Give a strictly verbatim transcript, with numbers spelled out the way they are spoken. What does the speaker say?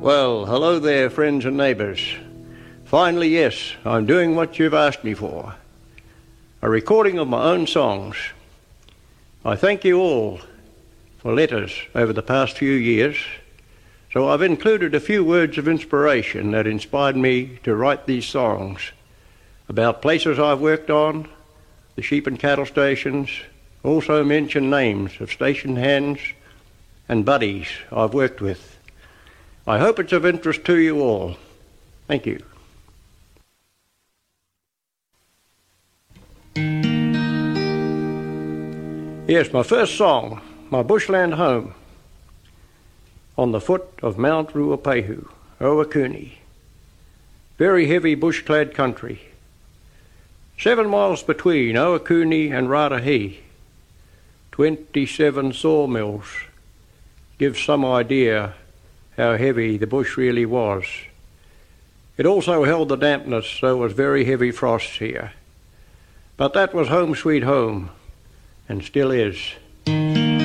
Well, hello there, friends and neighbours. Finally, yes, I'm doing what you've asked me for. A recording of my own songs. I thank you all for letters over the past few years, so I've included a few words of inspiration that inspired me to write these songs about places I've worked on, the sheep and cattle stations, also mention names of station hands and buddies I've worked with. I hope it's of interest to you all. Thank you. Yes, my first song, My Bushland Home, on the foot of Mount Ruapehu, Owakuni. Very heavy bush-clad country. Seven miles between Owakuni and Ratahi. Twenty-seven sawmills. Gives some idea how heavy the bush really was. It also held the dampness, so it was very heavy frosts here. But that was home sweet home, and still is.